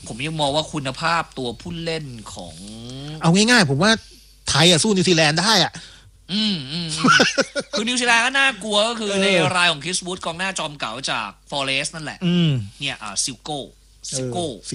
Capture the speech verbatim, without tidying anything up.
ผมยังมองว่าคุณภาพตัวผู้เล่นของเอาง่ายๆผมว่าไทยอะสู้นิวซีแลนด์ได้อะอืมอืมคือนิวซีแลนด์ก็น่ากลัวก็คือในรายของคริสวูดกองหน้าจอมเก่าจากฟอเรสต์นั่นแหละเนี่ยอ่าซิลโก้ซิลโก้